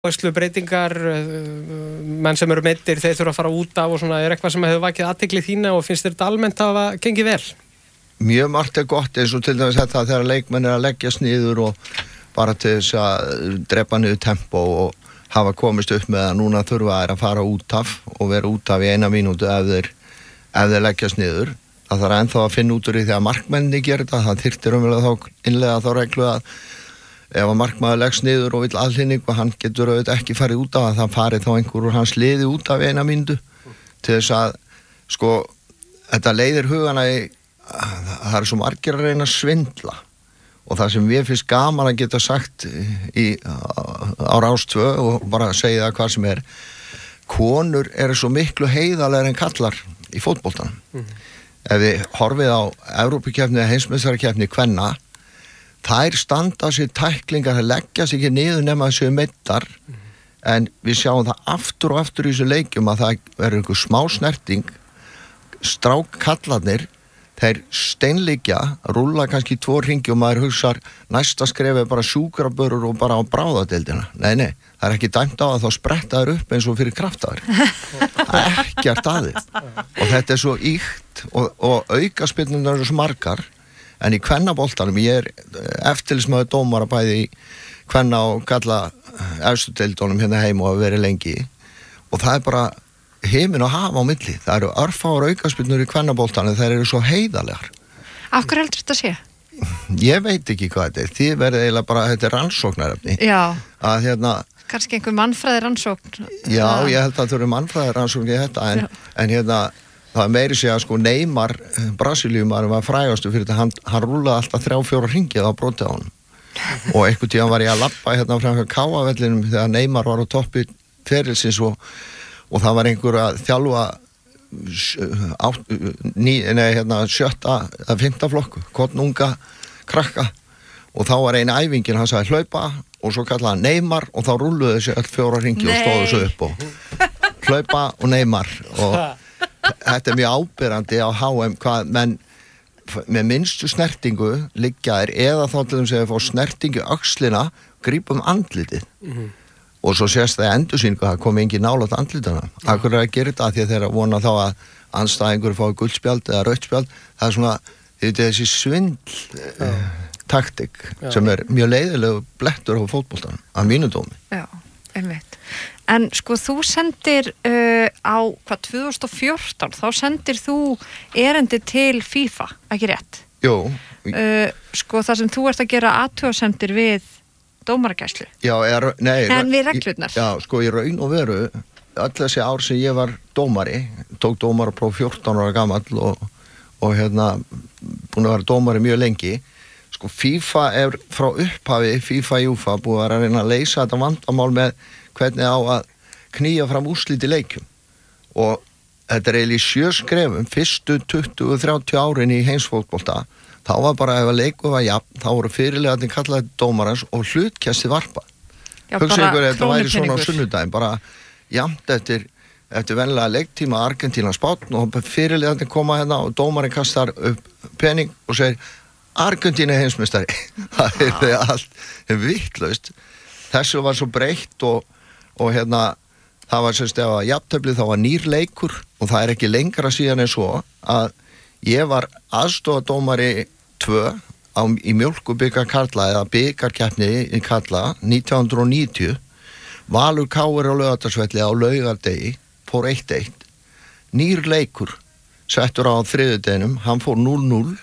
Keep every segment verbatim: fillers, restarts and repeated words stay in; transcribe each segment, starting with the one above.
Áherslu breytingar, menn sem eru meiddir, þeir þurfa að fara út af og svona, er eitthvað sem hefur vakið athygli þína og finnst þér þetta almennt að hafa gengið vel? Mjög margt er gott, eins og til dæmis þetta þegar leikmenn er að leggjast niður og bara til þess að drepa niður tempó og hafa komist upp með að núna þurfa þær að fara út af og vera út af í eina mínútu ef þeir, ef þeir leggjast niður. Það þarf ennþá að finna út úr því þegar markmenni gerir þetta, það þyrftir umvel þá innlega þá reglu að ef að markmaður leggst niður og vill aðhlynning og hann getur auðvitað ekki farið út af að það farið þá einhver úr hans liði út af eina mínútu til þess að sko þetta leiðir hugana í það er svo margir að reyna að svindla og það sem við finnst gaman að geta sagt í, á Rás tvö og bara segja það hvað sem er konur eru svo miklu heiðarlegar en kallar í fótboltanum mm-hmm. Ef við horfið á Evrópukeppni eða heimsmeistarakeppni kvenna þær standa sér tæklingar, þær leggja sér ekki niður nema þessu meittar mm. en við sjáum það aftur og aftur í þessu leikjum að það verður einhver smá snerting strákkallarnir þeir steinliggja, rúlla kannski tvo hringi og maður hugsar næsta skref er bara sjúkrabörur og bara á bráðadeildina nei, nei, það er ekki dæmt á að þá spretta þær upp eins og fyrir kraftaður það er ekkert aðið og þetta er svo ýkt og, og aukaspyrnurnar eru svo margar en í kvennaboltanum, ég er eftirlismæður dómara bæði í kvenna og kalla efstu deildunum hérna heim og hafa verið lengi og það er bara himin og hafa á milli. Það eru örfáar aukaspyrnur í kvennaboltanum, þær eru svo heiðarlegar. Af hverju heldur þetta sé? Ég veit ekki hvað þetta er. Þið verður eiginlega bara, þetta er rannsóknarefni. Já. Að hérna... Kannski einhver mannfræði rannsókn. Já, ég held að það eru mannfræði rannsókn í þetta, en, en hérna... Það er meiri sig að sko Neymar, Brasilíumaður var frægastu fyrir þetta, hann, hann rúlaði alltaf þrjá, fjóra hringið á brotið á honum. Og einhvern tíðan var ég að labba hérna frá Káavellinum þegar Neymar var á toppi ferilsins og, og það var einhver að þjálfa átt, ný, nei, hérna, sjötta eða fymta flokku, kornunga krakka og þá var einu æfingin, hann sagði hlaupa og svo kallaði hann Neymar og þá rúluði þessi öll fjóra hringi og stóðu svo upp og hlaupa og Neymar og þetta er mjög áberandi á H M hvað, menn með minnstu snertingu liggja þær eða þá til þess að fá snertingu öxlina, grípum andlitið mm-hmm. og svo sést það í endursýningu að það komi engin nálægt andlitana mm-hmm. Akkur er að gera þetta því að þeir vona þá að andstæðingur fái guldspjald eða rautt-spjald það er svona, þetta er þessi svindl eh, taktik Já. Sem er mjög leiðilegu blettur á fótboltanum að mínu dómi Já, einmitt En sko þú sendir uh, á hvað tvö þúsund og fjórtán þá sendir þú erindi til FIFA, ekki rétt? Jú. Uh, sko það sem þú ert að gera athugasemdir við dómaragæslu. Já, er, nei. En við reglurnar. Já, sko í raun og veru öll þessi ár sem ég var dómari, tók dómarapróf fjórtán ára gamall og, og hérna búin að vera dómari mjög lengi. Sko FIFA er frá upphafi, FIFA Júfa búið að reyna að leysa þetta vandamál með hvernig á að knýja fram úrslit í leikjum og þetta er eiginlega í sjö skrefum fyrstu tuttugu til þrjátíu árin í heimsfótbolta þá var bara ef að leiku var jafn þá voru fyrirliðarnir kallaði dómarans og hlutkesti varpa hugsa ykkur þetta væri svona á sunnudaginn bara jafnt eftir eftir venlega leiktíma Argentína Spánn og fyrirliðarnir koma hérna og dómarinn kastar upp pening og segir Argentína er heimsmeistari það er því allt vitlaust þessu var svo breytt og og hérna það var sérst ef að jafntefli þá var nýr leikur og það er ekki lengra síðan en svo að ég var aðstofadómari tvö á, í mjólkubikar karla eða bikarkeppni í karla nítján hundruð níutíu Valur K R á Laugardalsvelli á laugardegi fór eitt eitt nýr leikur settur á þriðjudeginum hann fór núll núll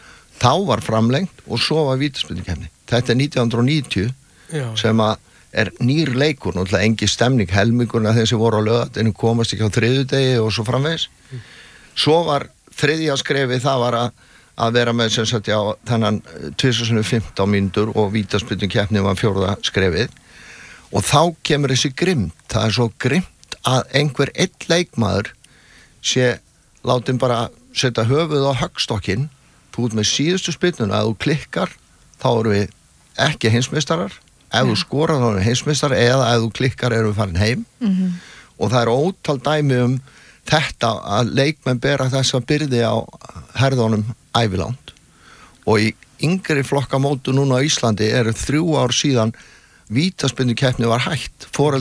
þá var framlengt og svo var vítaspyrnukeppni þetta er nítján hundruð níutíu Já. Sem að er nýr leikur, náttúrulega engi stemning helmingurna þeir sem voru á laugardaginn komast ekki á þriðjudegi og svo framvegis mm. Svo var þriðja skrefið það var að, að vera með sem sagt já þennan tvisvar sinnum fimmtán mínútur og vítaspyrnukeppni var fjórða skrefið og þá kemur þessi grimmt, það er svo grimmt að einhver einn leikmaður sé látin bara setja höfuð á höggstokkinn þú út með síðustu spyrnuna, að þú klikkar þá eru við ekki heimsmeistarar ef þú skorar þá er heimsmeistar eða ef þú klikkar erum við farin heim mm-hmm. og það er ótal dæmi um þetta að leikmenn bera þessa byrði á herðunum ævilangt og í yngri flokkamótu núna á Íslandi eru þrjú ár síðan vítaspyrnu keppni var hætt, foreldrar